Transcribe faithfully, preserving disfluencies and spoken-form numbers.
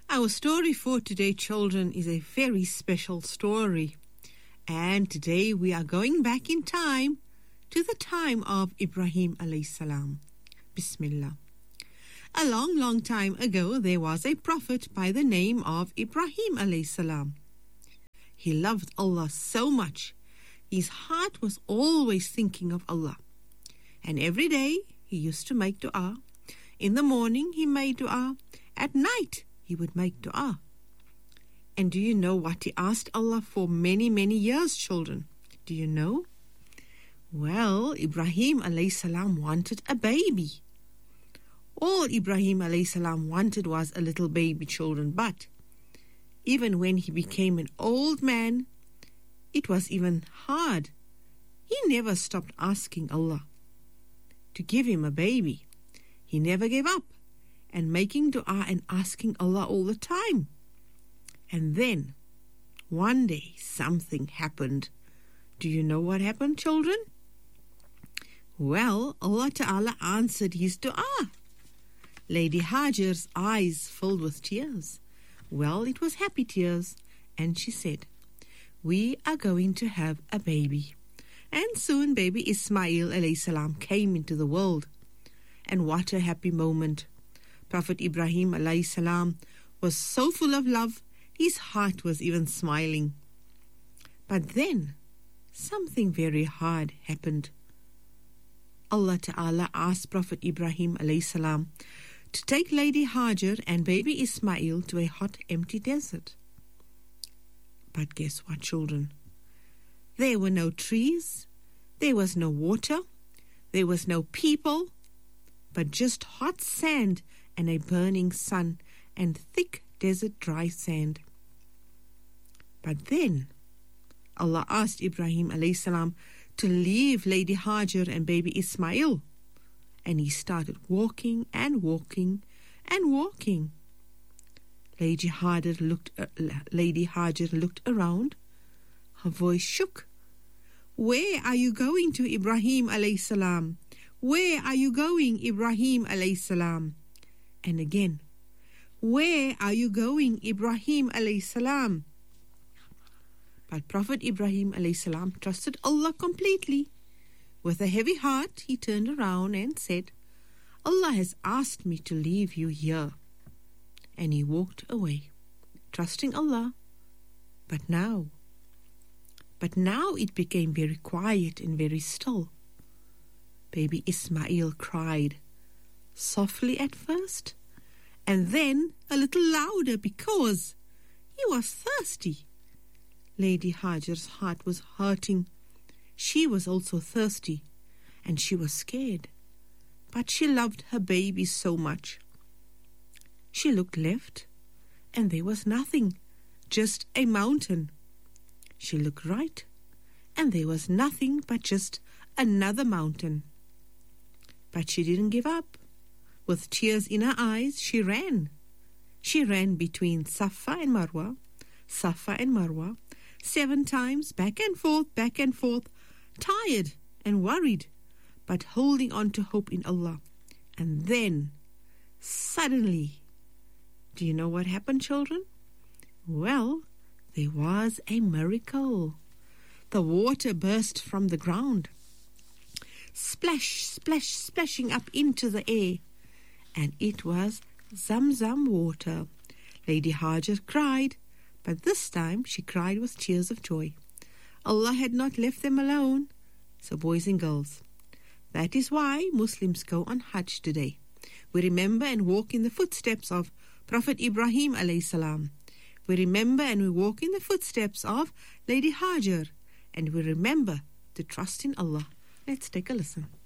Our story for today, children, is a very special story. And today we are going back in time to the time of Ibrahim alayhi salam. Bismillah. A long, long time ago, there was a prophet by the name of Ibrahim alayhi salam. He loved Allah so much. His heart was always thinking of Allah. And every day he used to make dua. In the morning he made dua. At night he would make dua. And do you know what he asked Allah for many, many years, children? Do you know? Well, Ibrahim alayhi salam wanted a baby. All Ibrahim alayhi salam wanted was a little baby, children. But even when he became an old man, it was even hard. He never stopped asking Allah to give him a baby. He never gave up and making dua and asking Allah all the time. And then, one day, something happened. Do you know what happened, children? Well, Allah Ta'ala answered his dua. Lady Hajar's eyes filled with tears. Well, it was happy tears. And she said, "We are going to have a baby." And soon baby Ismail alayhi salam came into the world. And what a happy moment. Prophet Ibrahim alayhi salam was so full of love, his heart was even smiling. But then, something very hard happened. Allah Ta'ala asked Prophet Ibrahim alayhi salam to take Lady Hajar and baby Ismail to a hot, empty desert. But guess what, children? There were no trees, there was no water, there was no people, but just hot sand and a burning sun and thick desert dry sand. But then Allah asked Ibrahim alayhi salam to leave Lady Hajar and baby Ismail, and he started walking and walking and walking. Lady Hajar looked uh, Lady Hajar looked around. Her voice shook. "Where are you going to, Ibrahim alayhi salam? Where are you going, Ibrahim alayhi salam?" And again, "Where are you going, Ibrahim alayhi salam?" But Prophet Ibrahim alayhi salam trusted Allah completely. With a heavy heart, he turned around and said, "Allah has asked me to leave you here." And he walked away, trusting Allah. But now, but now it became very quiet and very still. Baby Ismail cried, softly at first, and then a little louder because he was thirsty. Lady Hajar's heart was hurting. She was also thirsty, and she was scared. But she loved her baby so much. She looked left, and there was nothing, just a mountain. She looked right, and there was nothing but just another mountain. But she didn't give up. With tears in her eyes, she ran. She ran between Safa and Marwa, Safa and Marwa, seven times, back and forth, back and forth, tired and worried, but holding on to hope in Allah. And then, suddenly, do you know what happened, children? Well, there was a miracle. The water burst from the ground. Splash, splash, splashing up into the air. And it was Zamzam water. Lady Hajar cried, but this time she cried with tears of joy. Allah had not left them alone. So boys and girls, that is why Muslims go on Hajj today. We remember and walk in the footsteps of Prophet Ibrahim alayhi salam. We remember and we walk in the footsteps of Lady Hajar. And we remember to trust in Allah. Let's take a listen.